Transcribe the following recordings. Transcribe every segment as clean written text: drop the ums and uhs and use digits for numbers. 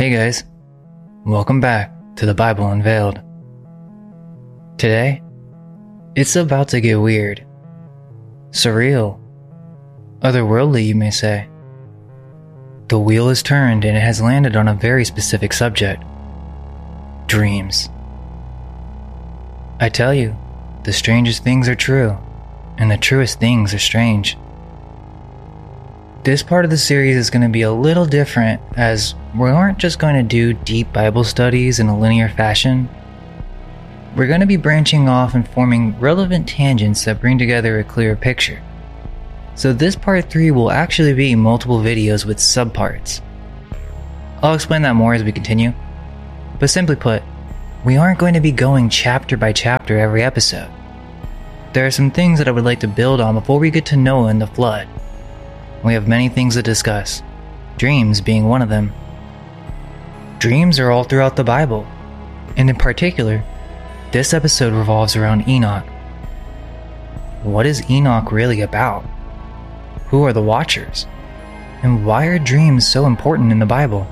Hey guys, welcome back to the Bible Unveiled. Today, it's about to get weird, surreal, otherworldly you may say. The wheel is turned and it has landed on a very specific subject: dreams. I tell you, the strangest things are true, and the truest things are strange. This part of the series is going to be a little different, as we aren't just going to do deep Bible studies in a linear fashion. We're going to be branching off and forming relevant tangents that bring together a clearer picture. So this part 3 will actually be multiple videos with subparts. I'll explain that more as we continue, but simply put, we aren't going to be going chapter by chapter every episode. There are some things that I would like to build on before we get to Noah and the flood. We have many things to discuss, dreams being one of them. Dreams are all throughout the Bible, and in particular, this episode revolves around Enoch. What is Enoch really about? Who are the Watchers? And why are dreams so important in the Bible?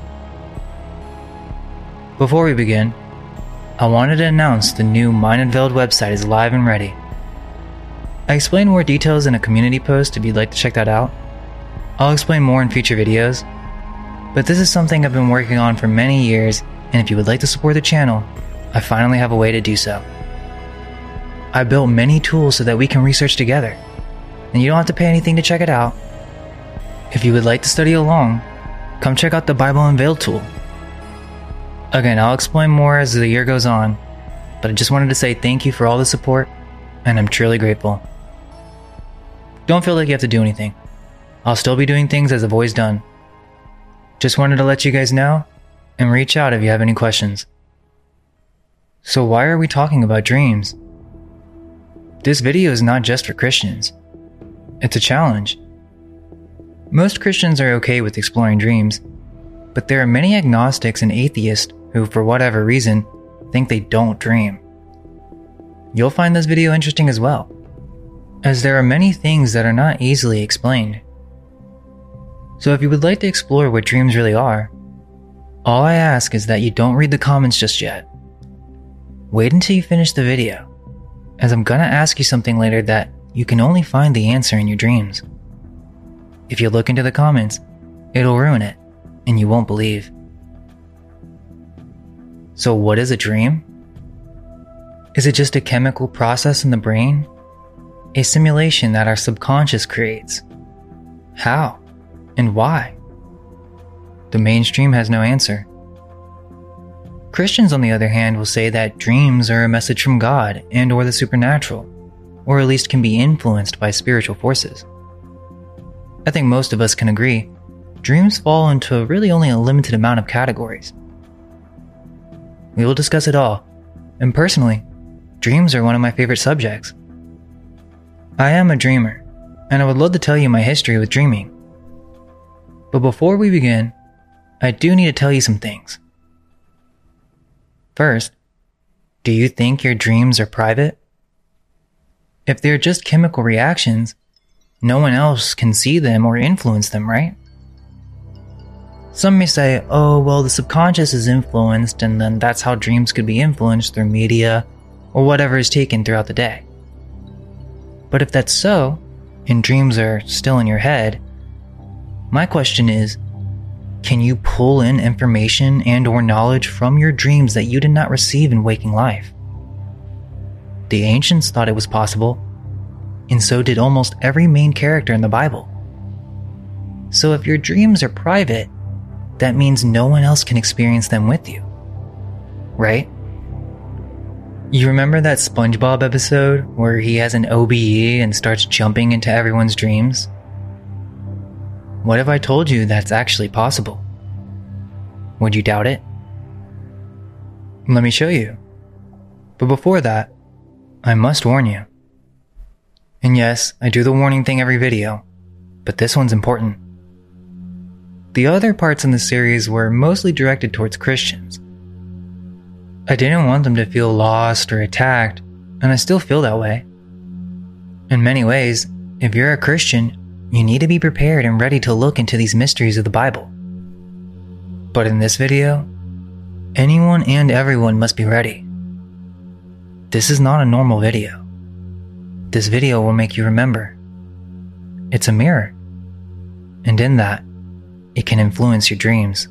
Before we begin, I wanted to announce the new Mind Unveiled website is live and ready. I explain more details in a community post if you'd like to check that out. I'll explain more in future videos, but this is something I've been working on for many years, and if you would like to support the channel, I finally have a way to do so. I built many tools so that we can research together, and you don't have to pay anything to check it out. If you would like to study along, come check out the Bible Unveiled tool. Again, I'll explain more as the year goes on, but I just wanted to say thank you for all the support, and I'm truly grateful. Don't feel like you have to do anything. I'll still be doing things as I've always done. Just wanted to let you guys know, and reach out if you have any questions. So why are we talking about dreams? This video is not just for Christians. It's a challenge. Most Christians are okay with exploring dreams, but there are many agnostics and atheists who, for whatever reason, think they don't dream. You'll find this video interesting as well, as there are many things that are not easily explained. So if you would like to explore what dreams really are, all I ask is that you don't read the comments just yet. Wait until you finish the video, as I'm gonna ask you something later that you can only find the answer in your dreams. If you look into the comments, it'll ruin it, and you won't believe. So what is a dream? Is it just a chemical process in the brain? A simulation that our subconscious creates? How? And why? The mainstream has no answer. Christians, on the other hand, will say that dreams are a message from God and or the supernatural, or at least can be influenced by spiritual forces. I think most of us can agree, dreams fall into really only a limited amount of categories. We will discuss it all, and personally, dreams are one of my favorite subjects. I am a dreamer, and I would love to tell you my history with dreaming. But before we begin, I do need to tell you some things. First, do you think your dreams are private? If they're just chemical reactions, no one else can see them or influence them, right? Some may say, oh, well, the subconscious is influenced, and then that's how dreams could be influenced through media or whatever is taken throughout the day. But if that's so, and dreams are still in your head, my question is, can you pull in information and or knowledge from your dreams that you did not receive in waking life? The ancients thought it was possible, and so did almost every main character in the Bible. So if your dreams are private, that means no one else can experience them with you, right? You remember that SpongeBob episode where he has an OBE and starts jumping into everyone's dreams? What if I told you that's actually possible? Would you doubt it? Let me show you. But before that, I must warn you. And yes, I do the warning thing every video, but this one's important. The other parts in the series were mostly directed towards Christians. I didn't want them to feel lost or attacked, and I still feel that way. In many ways, if you're a Christian, you need to be prepared and ready to look into these mysteries of the Bible. But in this video, anyone and everyone must be ready. This is not a normal video. This video will make you remember. It's a mirror. And in that, it can influence your dreams.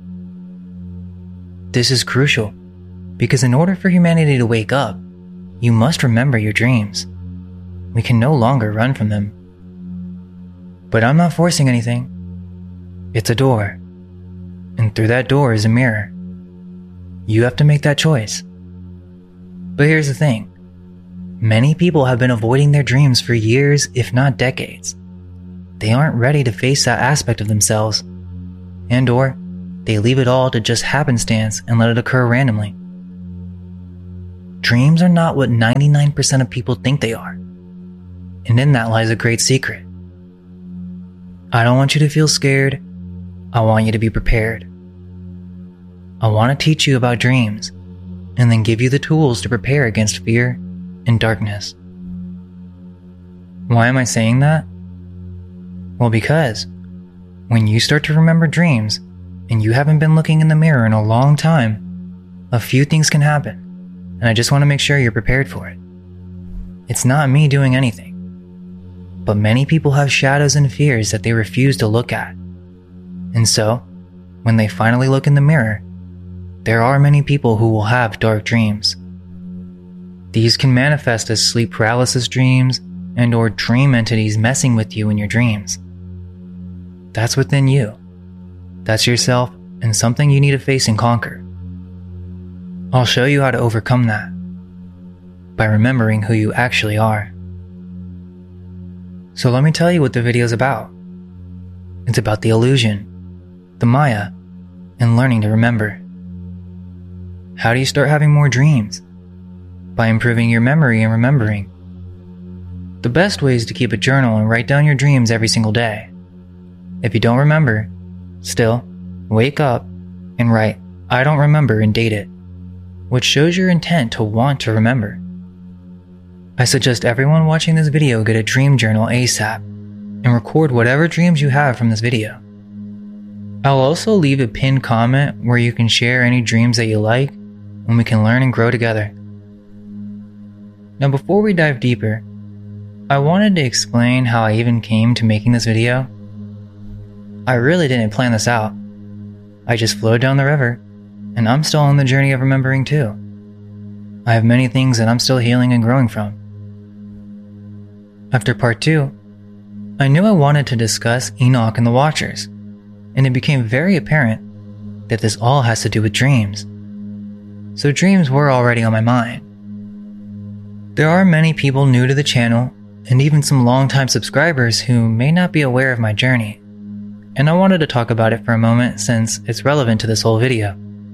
This is crucial because in order for humanity to wake up, you must remember your dreams. We can no longer run from them. But I'm not forcing anything. It's a door. And through that door is a mirror. You have to make that choice. But here's the thing. Many people have been avoiding their dreams for years, if not decades. They aren't ready to face that aspect of themselves. And/or they leave it all to just happenstance and let it occur randomly. Dreams are not what 99% of people think they are. And in that lies a great secret. I don't want you to feel scared. I want you to be prepared. I want to teach you about dreams and then give you the tools to prepare against fear and darkness. Why am I saying that? Well, because when you start to remember dreams and you haven't been looking in the mirror in a long time, a few things can happen, and I just want to make sure you're prepared for it. It's not me doing anything, but many people have shadows and fears that they refuse to look at. And so, when they finally look in the mirror, there are many people who will have dark dreams. These can manifest as sleep paralysis dreams and/or dream entities messing with you in your dreams. That's within you. That's yourself and something you need to face and conquer. I'll show you how to overcome that by remembering who you actually are. So let me tell you what the video is about. It's about the illusion, the Maya, and learning to remember. How do you start having more dreams? By improving your memory and remembering. The best way is to keep a journal and write down your dreams every single day. If you don't remember, still, wake up and write, "I don't remember," and date it, which shows your intent to want to remember. I suggest everyone watching this video get a dream journal ASAP and record whatever dreams you have from this video. I'll also leave a pinned comment where you can share any dreams that you like and we can learn and grow together. Now before we dive deeper, I wanted to explain how I even came to making this video. I really didn't plan this out. I just flowed down the river, and I'm still on the journey of remembering too. I have many things that I'm still healing and growing from. After part 2, I knew I wanted to discuss Enoch and the Watchers, and it became very apparent that this all has to do with dreams. So dreams were already on my mind. There are many people new to the channel, and even some longtime subscribers who may not be aware of my journey, and I wanted to talk about it for a moment since it's relevant to this whole video.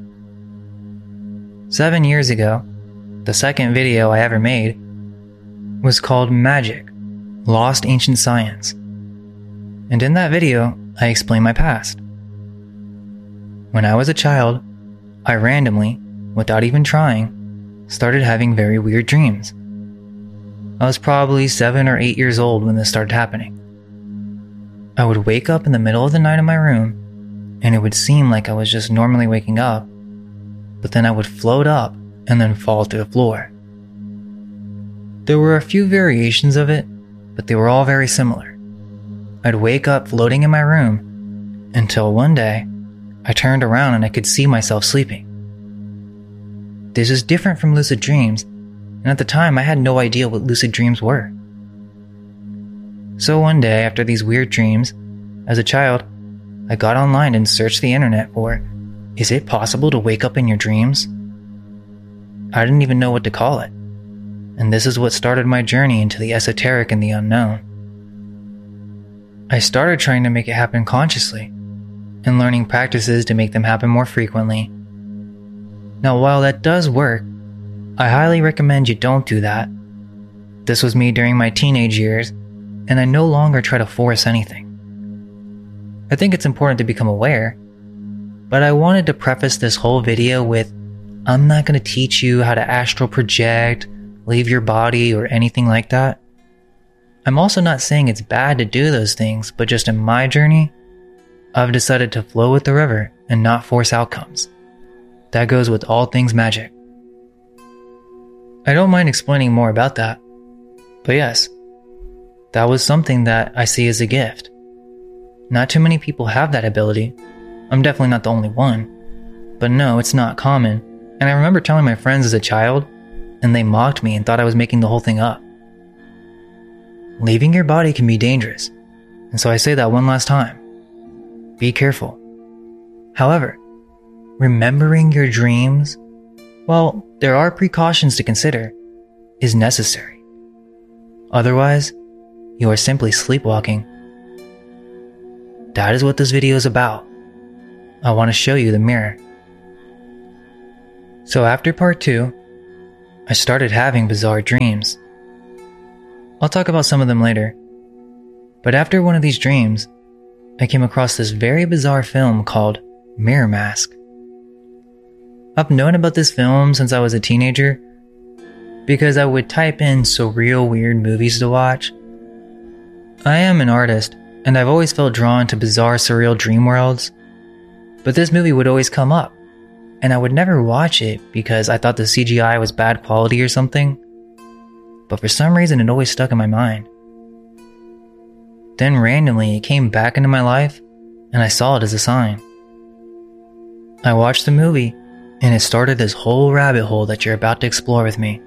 7 years ago, the second video I ever made was called Magic, Lost Ancient Science, and in that video, I explained my past. When I was a child, I randomly, without even trying, started having very weird dreams. I was probably 7 or 8 years old when this started happening. I would wake up in the middle of the night in my room, and it would seem like I was just normally waking up, but then I would float up and then fall to the floor. There were a few variations of it, but they were all very similar. I'd wake up floating in my room, until one day, I turned around and I could see myself sleeping. This is different from lucid dreams, and at the time I had no idea what lucid dreams were. So one day, after these weird dreams, as a child, I got online and searched the internet for, is it possible to wake up in your dreams? I didn't even know what to call it, and this is what started my journey into the esoteric and the unknown. I started trying to make it happen consciously, and learning practices to make them happen more frequently. Now while that does work, I highly recommend you don't do that. This was me during my teenage years, and I no longer try to force anything. I think it's important to become aware, but I wanted to preface this whole video with, I'm not going to teach you how to astral project, leave your body, or anything like that. I'm also not saying it's bad to do those things, but just in my journey, I've decided to flow with the river and not force outcomes. That goes with all things magic. I don't mind explaining more about that. But yes, that was something that I see as a gift. Not too many people have that ability. I'm definitely not the only one. But no, it's not common. And I remember telling my friends as a child, and they mocked me and thought I was making the whole thing up. Leaving your body can be dangerous. And so I say that one last time. Be careful. However, remembering your dreams, well, there are precautions to consider, is necessary. Otherwise, you are simply sleepwalking. That is what this video is about. I want to show you the mirror. So after part 2, I started having bizarre dreams. I'll talk about some of them later. But after one of these dreams, I came across this very bizarre film called Mirror Mask. I've known about this film since I was a teenager because I would type in surreal weird movies to watch. I am an artist and I've always felt drawn to bizarre surreal dream worlds, but this movie would always come up and I would never watch it because I thought the CGI was bad quality or something, but for some reason it always stuck in my mind. Then randomly it came back into my life and I saw it as a sign. I watched the movie and it started this whole rabbit hole that you're about to explore with me.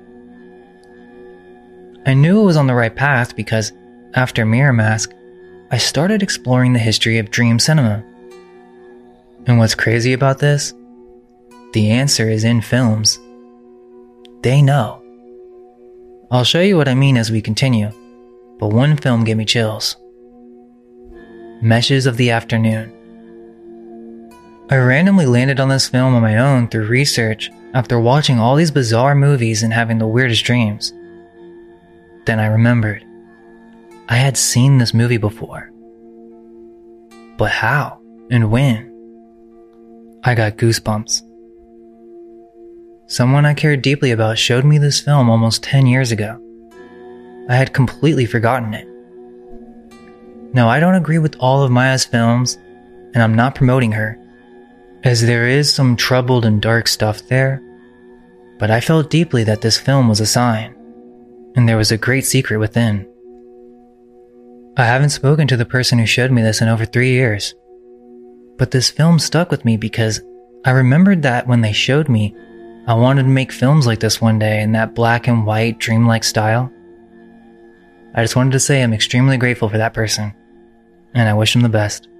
I knew it was on the right path because after Mirror Mask, I started exploring the history of dream cinema. And what's crazy about this? The answer is in films. They know. I'll show you what I mean as we continue, but one film gave me chills. Meshes of the Afternoon. I randomly landed on this film on my own through research after watching all these bizarre movies and having the weirdest dreams. Then I remembered. I had seen this movie before. But how and when? I got goosebumps. Someone I cared deeply about showed me this film almost 10 years ago. I had completely forgotten it. Now, I don't agree with all of Maya's films, and I'm not promoting her, as there is some troubled and dark stuff there, but I felt deeply that this film was a sign, and there was a great secret within. I haven't spoken to the person who showed me this in over 3 years, but this film stuck with me because I remembered that when they showed me, I wanted to make films like this one day in that black and white dreamlike style. I just wanted to say I'm extremely grateful for that person, and I wish him the best.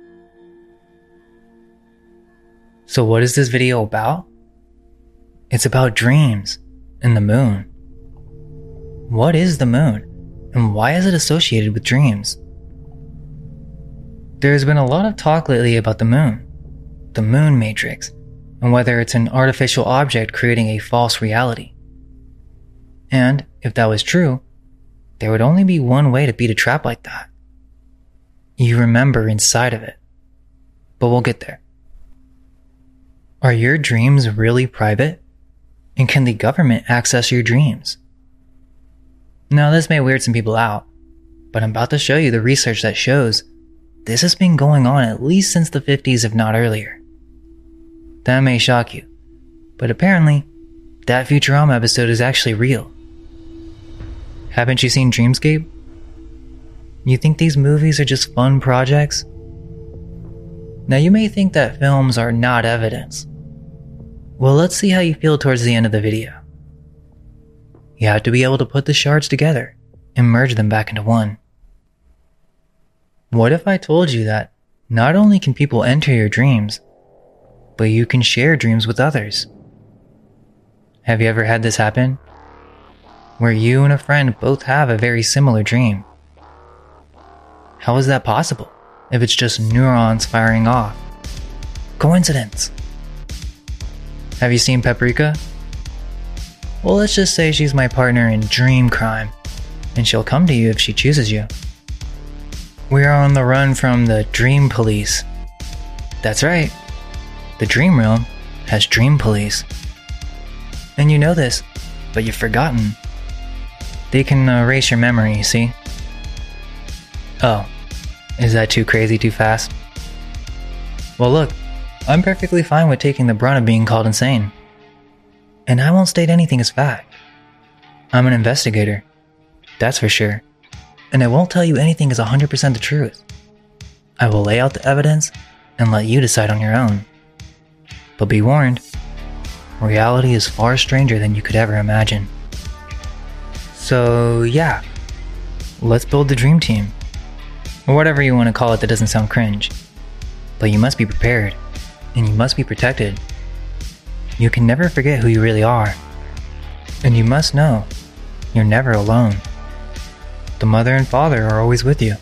So what is this video about? It's about dreams and the moon. What is the moon, and why is it associated with dreams? There's been a lot of talk lately about the moon matrix, and whether it's an artificial object creating a false reality. And if that was true, there would only be one way to beat a trap like that. You remember inside of it. But we'll get there. Are your dreams really private? And can the government access your dreams? Now, this may weird some people out, but I'm about to show you the research that shows this has been going on at least since the 50s, if not earlier. That may shock you, but apparently, that Futurama episode is actually real. Haven't you seen Dreamscape? You think these movies are just fun projects? Now, you may think that films are not evidence. Well, let's see how you feel towards the end of the video. You have to be able to put the shards together and merge them back into one. What if I told you that not only can people enter your dreams, but you can share dreams with others? Have you ever had this happen? Where you and a friend both have a very similar dream. How is that possible if it's just neurons firing off? Coincidence. Have you seen Paprika? Well, let's just say she's my partner in dream crime, and she'll come to you if she chooses you. We are on the run from the Dream Police. That's right. The Dream Realm has Dream Police. And you know this, but you've forgotten. They can erase your memory, you see? Oh, is that too crazy too fast? Well, look, I'm perfectly fine with taking the brunt of being called insane. And I won't state anything as fact. I'm an investigator, that's for sure. And I won't tell you anything is 100% the truth. I will lay out the evidence and let you decide on your own. But be warned, reality is far stranger than you could ever imagine. So yeah, let's build the dream team. Or whatever you want to call it that doesn't sound cringe. But you must be prepared, and you must be protected. You can never forget who you really are. And you must know, you're never alone. The mother and father are always with you.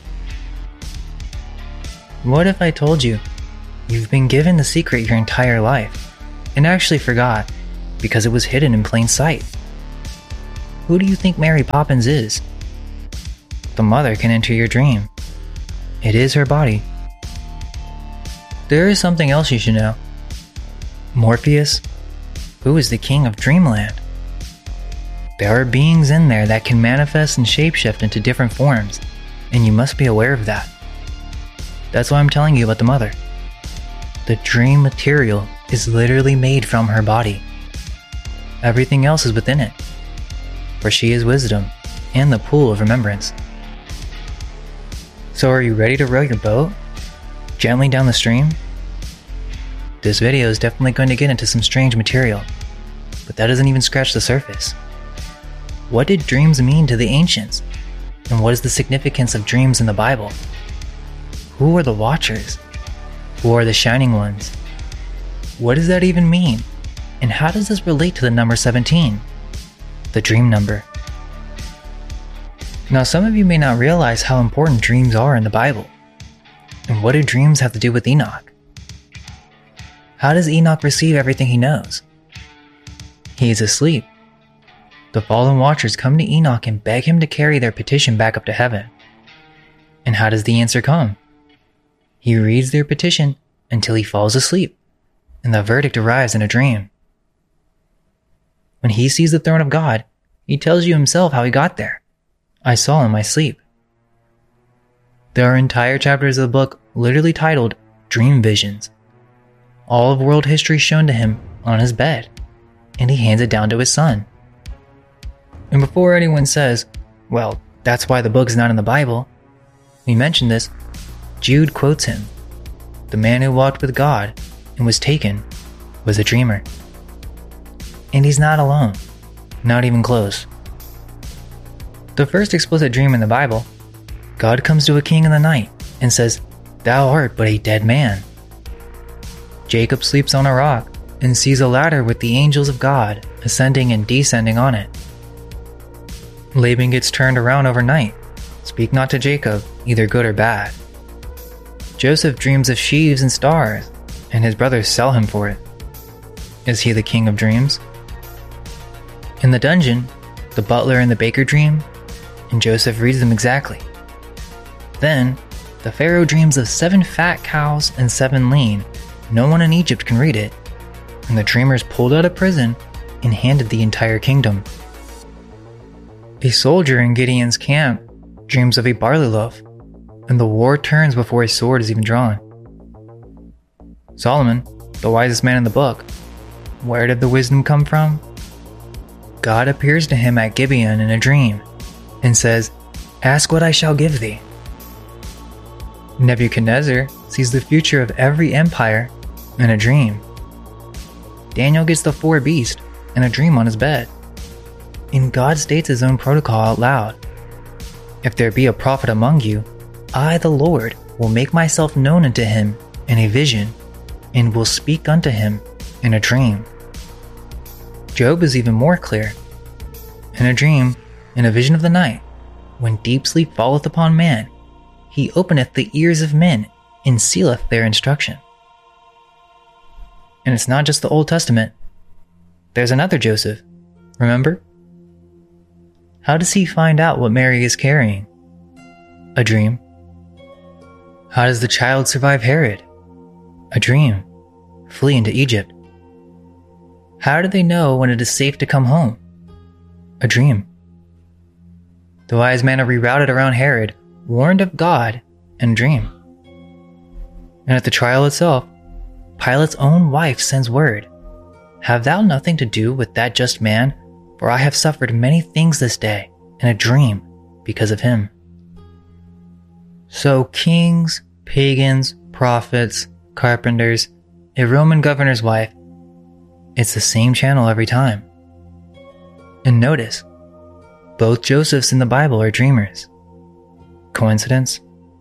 What if I told you, you've been given the secret your entire life, and actually forgot, because it was hidden in plain sight? Who do you think Mary Poppins is? The mother can enter your dream. It is her body. There is something else you should know. Morpheus, who is the king of Dreamland? There are beings in there that can manifest and shapeshift into different forms, and you must be aware of that. That's why I'm telling you about the mother. The dream material is literally made from her body. Everything else is within it, for she is wisdom and the pool of remembrance. So are you ready to row your boat gently down the stream? This video is definitely going to get into some strange material, but that doesn't even scratch the surface. What did dreams mean to the ancients? And what is the significance of dreams in the Bible? Who are the Watchers? Who are the Shining Ones? What does that even mean? And how does this relate to the number 17? The dream number. Now, some of you may not realize how important dreams are in the Bible. And what do dreams have to do with Enoch? How does Enoch receive everything he knows? He is asleep. The fallen Watchers come to Enoch and beg him to carry their petition back up to heaven. And how does the answer come? He reads their petition until he falls asleep, and the verdict arrives in a dream. When he sees the throne of God, he tells you himself how he got there. I saw in my sleep. There are entire chapters of the book literally titled Dream Visions. All of world history shown to him on his bed, and he hands it down to his son. And before anyone says, well, that's why the book is not in the Bible, we mentioned this, Jude quotes him. The man who walked with God and was taken was a dreamer. And he's not alone, not even close. The first explicit dream in the Bible, God comes to a king in the night and says, "Thou art but a dead man." Jacob sleeps on a rock and sees a ladder with the angels of God ascending and descending on it. Laban gets turned around overnight. Speak not to Jacob, either good or bad. Joseph dreams of sheaves and stars, and his brothers sell him for it. Is he the king of dreams? In the dungeon, the butler and the baker dream, and Joseph reads them exactly. Then, the Pharaoh dreams of 7 fat cows and 7 lean. No one in Egypt can read it, and the dreamers pulled out of prison and handed the entire kingdom. A soldier in Gideon's camp dreams of a barley loaf, and the war turns before his sword is even drawn. Solomon, the wisest man in the book, where did the wisdom come from? God appears to him at Gibeon in a dream and says, "Ask what I shall give thee." Nebuchadnezzar sees the future of every empire in a dream. Daniel gets the 4 beasts in a dream on his bed. And God states his own protocol out loud. If there be a prophet among you, I, the Lord, will make myself known unto him in a vision, and will speak unto him in a dream. Job is even more clear. In a dream, in a vision of the night, when deep sleep falleth upon man, he openeth the ears of men, and sealeth their instruction. And it's not just the Old Testament. There's another Joseph, remember? How does he find out what Mary is carrying? A dream. How does the child survive Herod? A dream. Flee into Egypt. How do they know when it is safe to come home? A dream. The wise men are rerouted around Herod, warned of God, and dream. And at the trial itself, Pilate's own wife sends word, "Have thou nothing to do with that just man? For I have suffered many things this day in a dream because of him." So kings, pagans, prophets, carpenters, a Roman governor's wife, it's the same channel every time. And notice, both Josephs in the Bible are dreamers. Coincidence?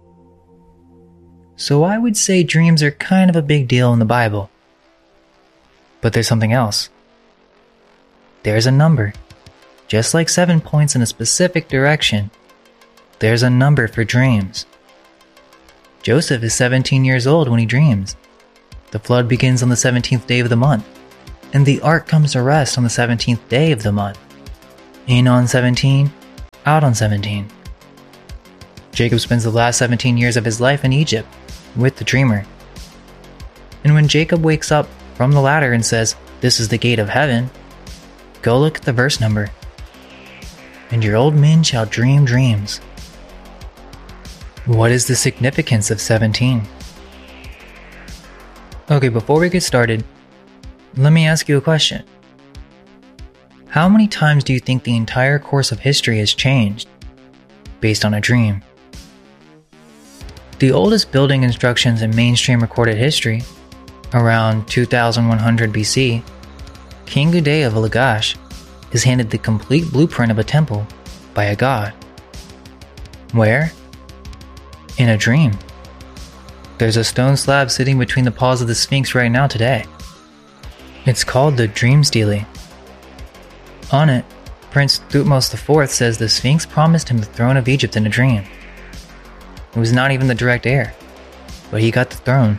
So I would say dreams are kind of a big deal in the Bible. But there's something else. There's a number. Just like 7 points in a specific direction, there's a number for dreams. Joseph is 17 years old when he dreams. The flood begins on the 17th day of the month, and the ark comes to rest on the 17th day of the month. In on 17, out on 17. Jacob spends the last 17 years of his life in Egypt with the dreamer. And when Jacob wakes up from the ladder and says, "This is the gate of heaven," go look at the verse number. "And your old men shall dream dreams." What is the significance of 17? Okay, before we get started, let me ask you a question. How many times do you think the entire course of history has changed based on a dream? The oldest building instructions in mainstream recorded history, around 2100 BC, King Gudea of Lagash is handed the complete blueprint of a temple by a god. Where? In a dream. There's a stone slab sitting between the paws of the Sphinx right now today. It's called the Dream Stele. On it, Prince Thutmose IV says the Sphinx promised him the throne of Egypt in a dream. It was not even the direct heir, but he got the throne.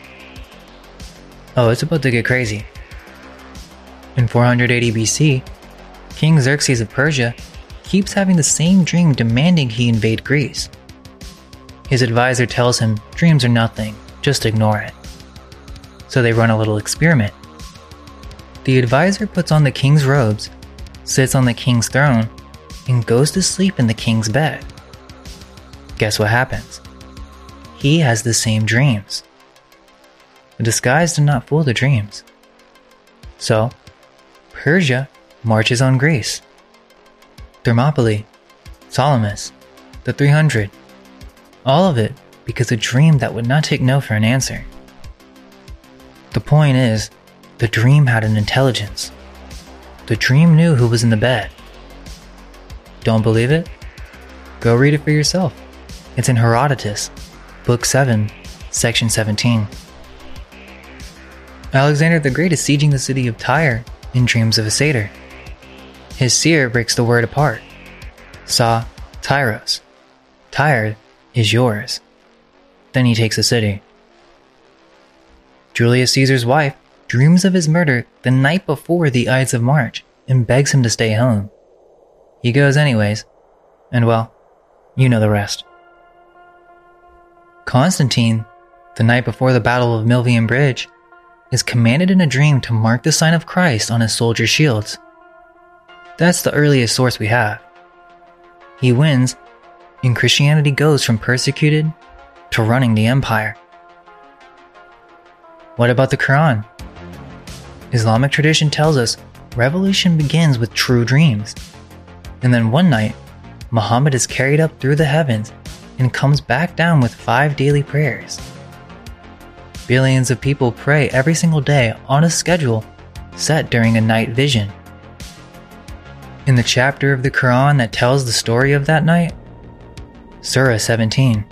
Oh, it's about to get crazy. In 480 BC, King Xerxes of Persia keeps having the same dream demanding he invade Greece. His advisor tells him dreams are nothing, just ignore it. So they run a little experiment. The advisor puts on the king's robes, sits on the king's throne, and goes to sleep in the king's bed. Guess what happens? He has the same dreams. The disguise did not fool the dreams. So, Persia marches on Greece. Thermopylae, Salamis, the 300. All of it because a dream that would not take no for an answer. The point is, the dream had an intelligence. The dream knew who was in the bed. Don't believe it? Go read it for yourself. It's in Herodotus, Book 7, Section 17. Alexander the Great is sieging the city of Tyre in dreams of a satyr. His seer breaks the word apart. Sa, Tyros. Tyre is yours. Then he takes the city. Julius Caesar's wife dreams of his murder the night before the Ides of March and begs him to stay home. He goes anyways, and well, you know the rest. Constantine, the night before the Battle of Milvian Bridge, is commanded in a dream to mark the sign of Christ on his soldiers' shields. That's the earliest source we have. He wins, and Christianity goes from persecuted to running the empire. What about the Quran? Islamic tradition tells us revolution begins with true dreams. And then one night, Muhammad is carried up through the heavens and comes back down with 5 daily prayers. Billions of people pray every single day on a schedule set during a night vision. In the chapter of the Quran that tells the story of that night, Surah 17.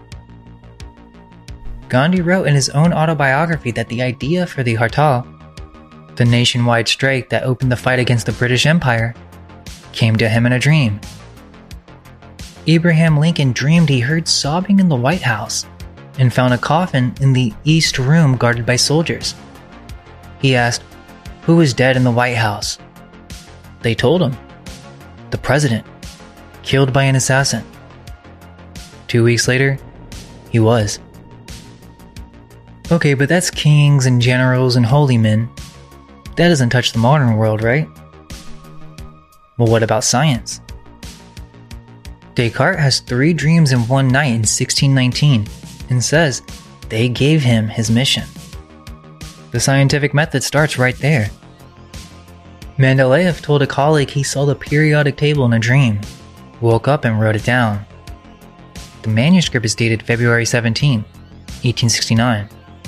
Gandhi wrote in his own autobiography that the idea for the Hartal, the nationwide strike that opened the fight against the British Empire, came to him in a dream. Abraham Lincoln dreamed he heard sobbing in the White House and found a coffin in the East Room guarded by soldiers. He asked, "Who is dead in the White House?" They told him, "The president, killed by an assassin." 2 weeks later, he was. Okay, but that's kings and generals and holy men. That doesn't touch the modern world, right? Well, what about science? Descartes has 3 dreams in one night in 1619 and says they gave him his mission. The scientific method starts right there. Mendeleev told a colleague he saw the periodic table in a dream, woke up and wrote it down. The manuscript is dated February 17, 1869.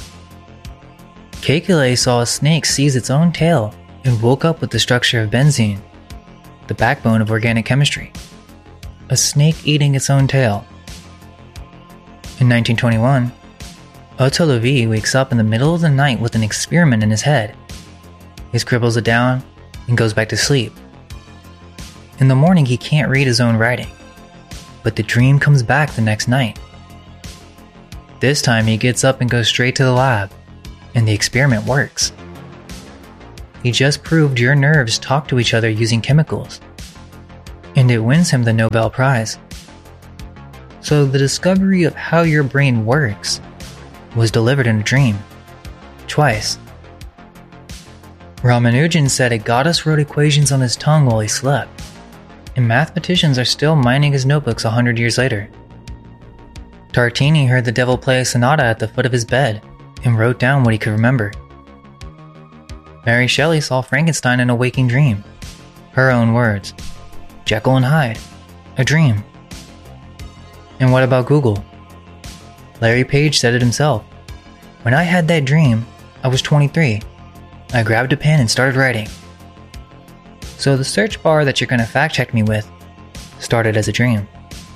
Kekule saw a snake seize its own tail and woke up with the structure of benzene, the backbone of organic chemistry. A snake eating its own tail. In 1921, Otto Levi wakes up in the middle of the night with an experiment in his head. He scribbles it down and goes back to sleep. In the morning, he can't read his own writing, but the dream comes back the next night. This time, he gets up and goes straight to the lab, and the experiment works. He just proved your nerves talk to each other using chemicals, and it wins him the Nobel Prize. So the discovery of how your brain works was delivered in a dream, twice. Ramanujan said a goddess wrote equations on his tongue while he slept, and mathematicians are still mining his notebooks 100 years later. Tartini heard the devil play a sonata at the foot of his bed and wrote down what he could remember. Mary Shelley saw Frankenstein in a waking dream. Her own words, Jekyll and Hyde, a dream. And what about Google? Larry Page said it himself. When I had that dream, I was 23. I grabbed a pen and started writing. So the search bar that you're going to fact check me with started as a dream.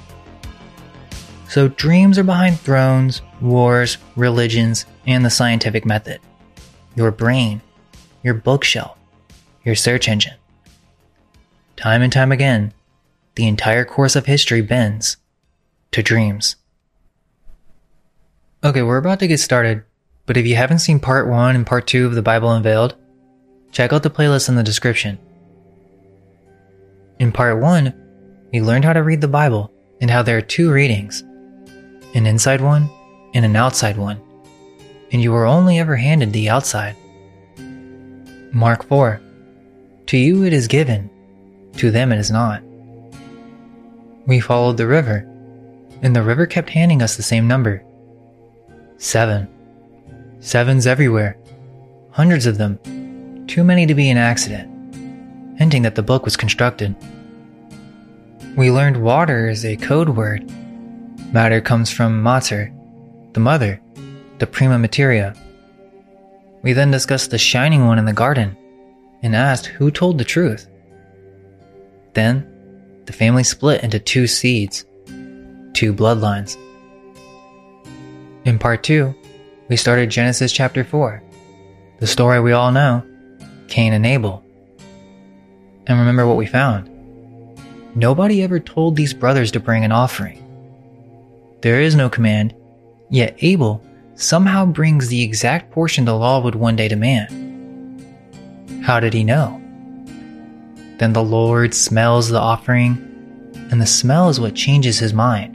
So dreams are behind thrones, wars, religions, and the scientific method. Your brain, your bookshelf, your search engine. Time and time again, the entire course of history bends to dreams. Okay, we're about to get started, but if you haven't seen part 1 and part 2 of the Bible Unveiled, check out the playlist in the description. In part 1, we learned how to read the Bible and how there are 2 readings, an inside one and an outside one, and you were only ever handed the outside. Mark 4, to you it is given, to them it is not. We followed the river, and the river kept handing us the same number. 7. 7's everywhere. Hundreds of them. Too many to be an accident. Hinting that the book was constructed. We learned water is a code word. Matter comes from mater, the mother, the prima materia. We then discussed the shining one in the garden and asked who told the truth. Then, the family split into 2 seeds, 2 bloodlines. In part 2, we started Genesis chapter 4, the story we all know, Cain and Abel. And remember what we found. Nobody ever told these brothers to bring an offering. There is no command, yet Abel somehow brings the exact portion the law would one day demand. How did he know? Then the Lord smells the offering, and the smell is what changes his mind.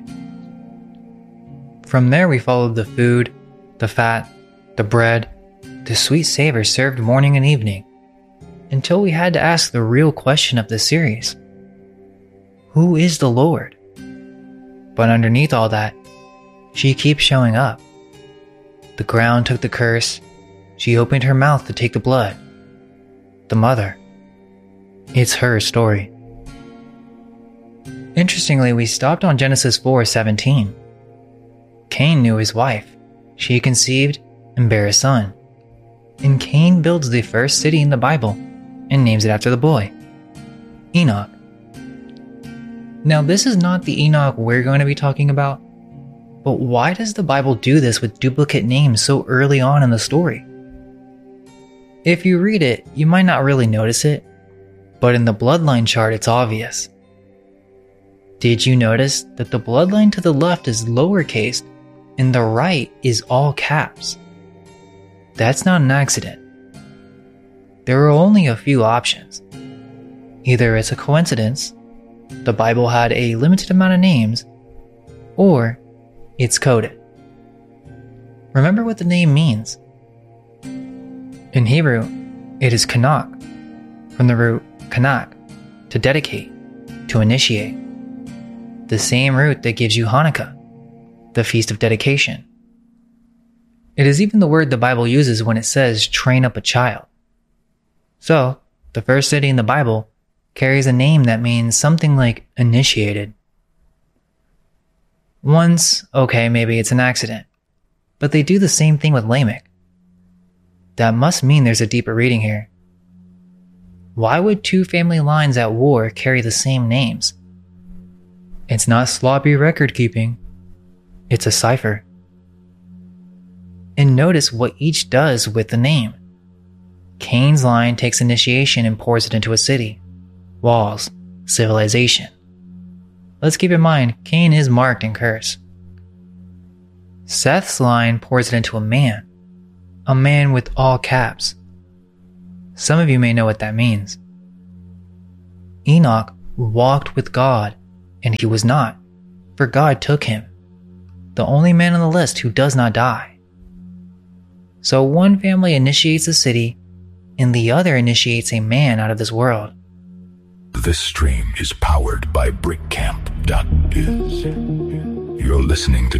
From there we followed the food, the fat, the bread, the sweet savor served morning and evening, until we had to ask the real question of this series. Who is the Lord? But underneath all that, she keeps showing up. The ground took the curse, she opened her mouth to take the blood. The mother. It's her story. Interestingly, we stopped on Genesis 4:17. Cain knew his wife. She conceived and bare a son. And Cain builds the first city in the Bible and names it after the boy, Enoch. Now, this is not the Enoch we're going to be talking about, but why does the Bible do this with duplicate names so early on in the story? If you read it, you might not really notice it, but in the bloodline chart it's obvious. Did you notice that the bloodline to the left is lowercase and the right is all caps? That's not an accident. There are only a few options. Either it's a coincidence, the Bible had a limited amount of names, or it's coded. Remember what the name means. In Hebrew, it is Kanak, from the root Kanak, to dedicate, to initiate. The same root that gives you Hanukkah, the Feast of Dedication. It is even the word the Bible uses when it says train up a child. So, the first city in the Bible carries a name that means something like initiated. Once, okay, maybe it's an accident, but they do the same thing with Lamech. That must mean there's a deeper reading here. Why would two family lines at war carry the same names? It's not sloppy record keeping. It's a cipher. And notice what each does with the name. Cain's line takes initiation and pours it into a city, walls, civilization. Let's keep in mind, Cain is marked and cursed. Seth's line pours it into a man with all caps. Some of you may know what that means. Enoch walked with God, and he was not, for God took him, the only man on the list who does not die. So one family initiates a city, and the other initiates a man out of this world. This stream is powered by BrickCamp.biz. You're listening to